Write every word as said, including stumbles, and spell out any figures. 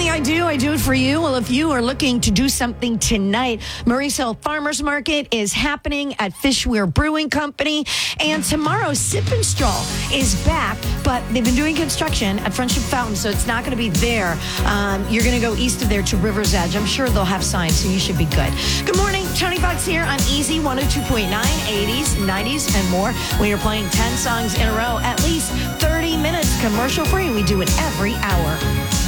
Everything I do, I do it for you. Well, if you are looking to do something tonight, Maurice Hill Farmers Market is happening at Fishweir Brewing Company. And tomorrow, Sip and Stroll is back, but they've been doing construction at Friendship Fountain, so it's not going to be there. Um, you're going to go east of there to River's Edge. I'm sure they'll have signs, so you should be good. Good morning. Tony Bucks here on Easy one oh two point nine, eighties, nineties, and more. We are playing ten songs in a row, at least thirty minutes commercial free. We do it every hour.